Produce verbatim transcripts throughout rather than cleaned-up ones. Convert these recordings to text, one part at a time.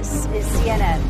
This is C N N.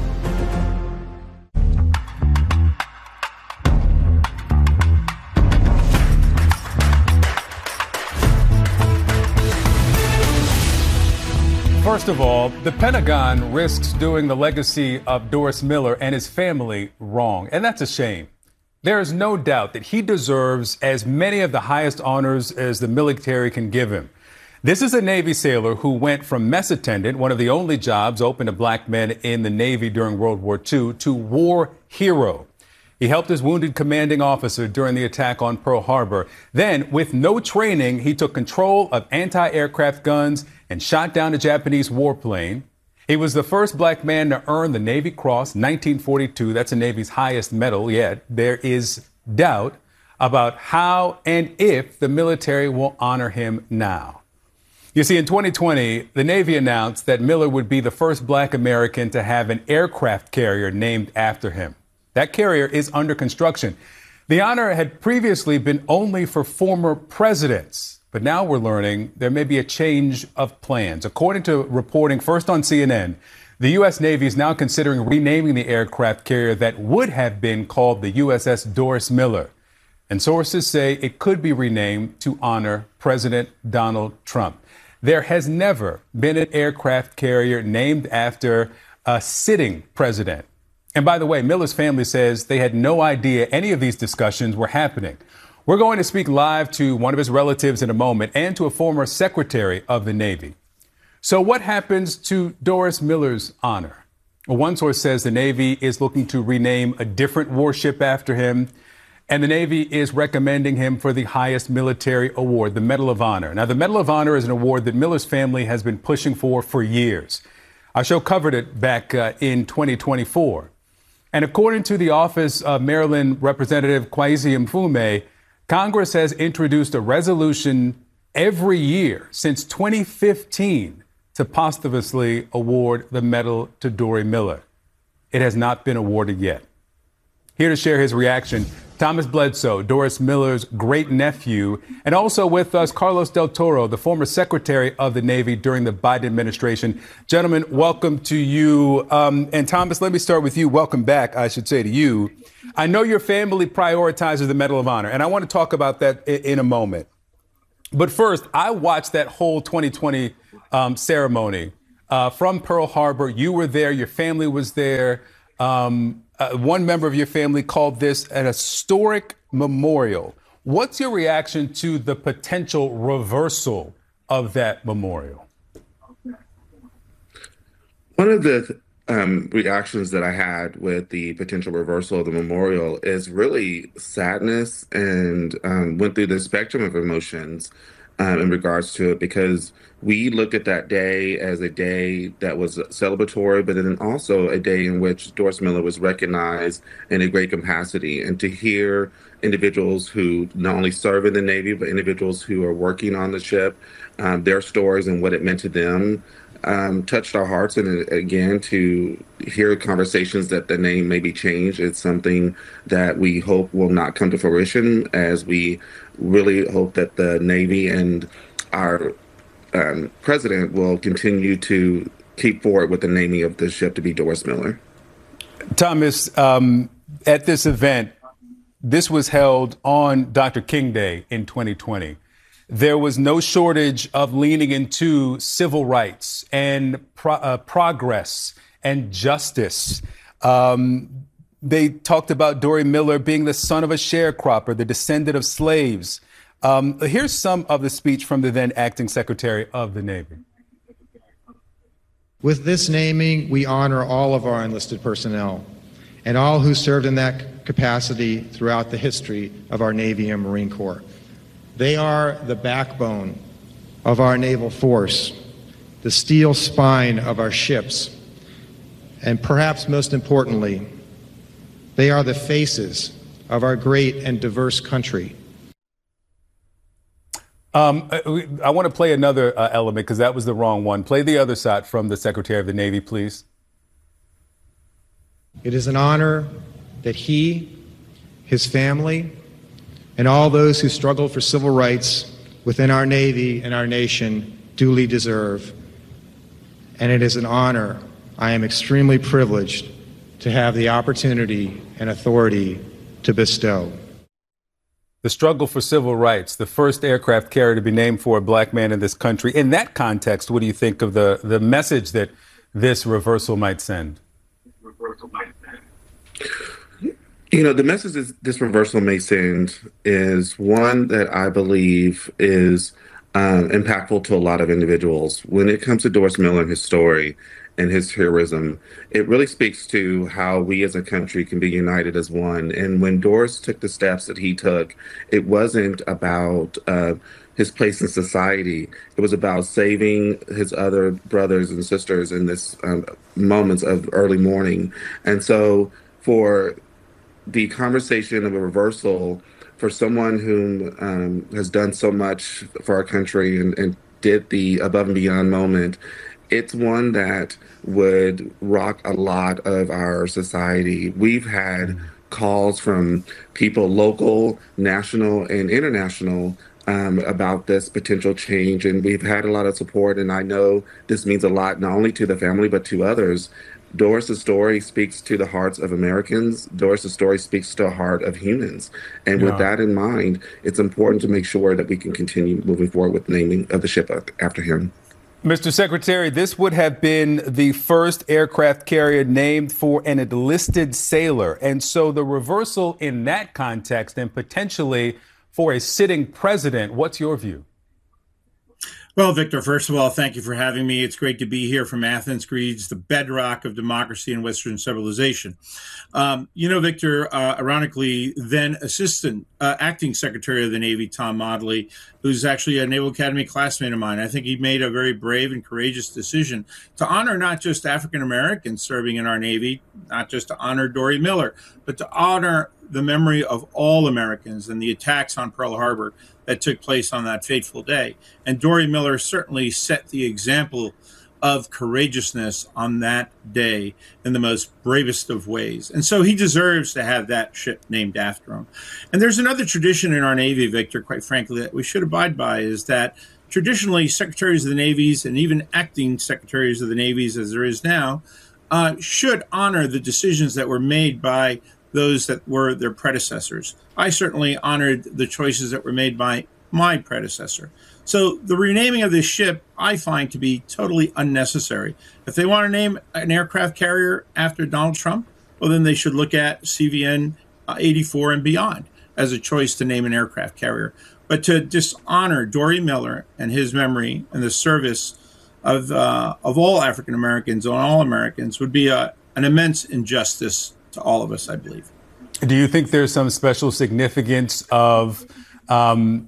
First of all, the Pentagon risks doing the legacy of Doris Miller and his family wrong, and that's a shame. There is no doubt that he deserves as many of the highest honors as the military can give him. This is a Navy sailor who went from mess attendant, one of the only jobs open to black men in the Navy during World War Two, to war hero. He helped his wounded commanding officer during the attack on Pearl Harbor. Then, with no training, he took control of anti-aircraft guns and shot down a Japanese warplane. He was the first black man to earn the Navy Cross, nineteen forty-two. That's the Navy's highest medal yet. There is doubt about how and if the military will honor him now. You see, in twenty twenty, the Navy announced that Miller would be the first black American to have an aircraft carrier named after him. That carrier is under construction. The honor had previously been only for former presidents, but now we're learning there may be a change of plans. According to reporting first on C N N, the U S Navy is now considering renaming the aircraft carrier that would have been called the U S S Doris Miller. And sources say it could be renamed to honor President Donald Trump. There has never been an aircraft carrier named after a sitting president. And by the way, Miller's family says they had no idea any of these discussions were happening. We're going to speak live to one of his relatives in a moment and to a former secretary of the Navy. So what happens to Doris Miller's honor? Well, one source says the Navy is looking to rename a different warship after him, and the Navy is recommending him for the highest military award, the Medal of Honor. Now, the Medal of Honor is an award that Miller's family has been pushing for for years. Our show covered it back uh, in twenty twenty-four. And according to the office of Maryland Representative Kweisi Mfume, Congress has introduced a resolution every year since twenty fifteen to posthumously award the medal to Doris Miller. It has not been awarded yet. Here to share his reaction, Thomas Bledsoe, Doris Miller's great nephew, and also with us, Carlos Del Toro, the former Secretary of the Navy during the Biden administration. Gentlemen, welcome to you. Um, and Thomas, let me start with you. Welcome back, I should say to you. I know your family prioritizes the Medal of Honor, and I want to talk about that in, in a moment. But first, I watched that whole twenty twenty um, ceremony uh, from Pearl Harbor. You were there. Your family was there. Um, uh, one member of your family called this an historic memorial. What's your reaction to the potential reversal of that memorial? One of the um, reactions that I had with the potential reversal of the memorial is really sadness, and um, went through the spectrum of emotions um, in regards to it, because we looked at that day as a day that was celebratory, but then also a day in which Doris Miller was recognized in a great capacity. And to hear individuals who not only serve in the Navy, but individuals who are working on the ship, um, their stories and what it meant to them, um, touched our hearts. And again, to hear conversations that the name may be changed, it's something that we hope will not come to fruition, as we really hope that the Navy and our Um, president will continue to keep forward with the naming of the ship to be Doris Miller. Thomas, um, at this event, this was held on Doctor King Day in twenty twenty. There was no shortage of leaning into civil rights and pro- uh, progress and justice. Um, they talked about Doris Miller being the son of a sharecropper, the descendant of slaves. Um, here's some of the speech from the then acting Secretary of the Navy. With this naming, we honor all of our enlisted personnel and all who served in that capacity throughout the history of our Navy and Marine Corps. They are the backbone of our naval force, the steel spine of our ships, and perhaps most importantly, they are the faces of our great and diverse country. Um, I want to play another uh, element, because that was the wrong one. Play the other side from the Secretary of the Navy, please. It is an honor that he, his family, and all those who struggled for civil rights within our Navy and our nation duly deserve. And it is an honor I am extremely privileged to have the opportunity and authority to bestow. The struggle for civil rights, the first aircraft carrier to be named for a black man in this country. In that context, what do you think of the, the message that this reversal might send? You know, the message that this reversal may send is one that I believe is um, impactful to a lot of individuals. When it comes to Doris Miller and his story and his heroism, it really speaks to how we as a country can be united as one. And when Doris took the steps that he took, it wasn't about uh, his place in society. It was about saving his other brothers and sisters in this um, moments of early morning. And so for the conversation of a reversal for someone who um, has done so much for our country and, and did the above and beyond moment, it's one that would rock a lot of our society. We've had calls from people local, national, and international um, about this potential change, and we've had a lot of support, and I know this means a lot not only to the family but to others. Doris's story speaks to the hearts of Americans. Doris's story speaks to the heart of humans. And yeah. with that in mind, it's important to make sure that we can continue moving forward with naming of the ship after him. Mister Secretary, this would have been the first aircraft carrier named for an enlisted sailor. And so the reversal in that context and potentially for a sitting president, what's your view? Well, Victor, first of all, thank you for having me. It's great to be here from Athens, Greece, the bedrock of democracy and Western civilization. Um, you know, Victor, uh, ironically, then Assistant uh, Acting Secretary of the Navy, Tom Modly, who's actually a Naval Academy classmate of mine, I think he made a very brave and courageous decision to honor not just African Americans serving in our Navy, not just to honor Doris Miller, but to honor the memory of all Americans and the attacks on Pearl Harbor that took place on that fateful day. And Doris Miller certainly set the example of courageousness on that day in the most bravest of ways. And so he deserves to have that ship named after him. And there's another tradition in our Navy, Victor, quite frankly, that we should abide by, is that traditionally secretaries of the navies and even acting secretaries of the navies, as there is now, uh, should honor the decisions that were made by those that were their predecessors. I certainly honored the choices that were made by my predecessor. So the renaming of this ship, I find to be totally unnecessary. If they want to name an aircraft carrier after Donald Trump, well, then they should look at C V N eighty-four and beyond as a choice to name an aircraft carrier. But to dishonor Doris Miller and his memory and the service of uh, of all African Americans and all Americans would be a, an immense injustice to all of us, I believe. Do you think there's some special significance of um,